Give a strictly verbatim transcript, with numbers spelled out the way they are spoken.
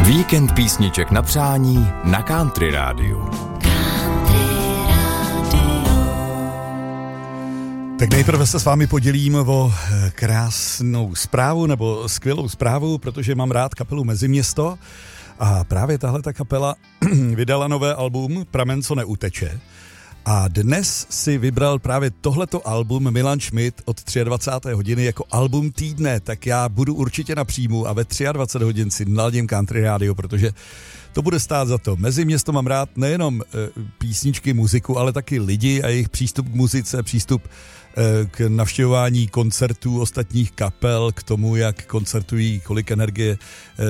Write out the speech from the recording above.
Víkend písniček na přání na Country Rádiu. Tak nejprve se s vámi podělím o krásnou zprávu nebo skvělou zprávu, protože mám rád kapelu Meziměsto a právě tahle ta kapela vydala nové album Pramen, co neuteče. A dnes si vybral právě tohleto album Milan Schmidt od dvacáté třetí hodiny jako album týdne, tak já budu určitě na příjmu a ve dvacet tři hodin si naladím Country Radio, protože to bude stát za to. Meziměsto mám rád nejenom e, písničky, muziku, ale taky lidi a jejich přístup k muzice, přístup e, k navštěvování koncertů ostatních kapel, k tomu, jak koncertují, kolik energie e,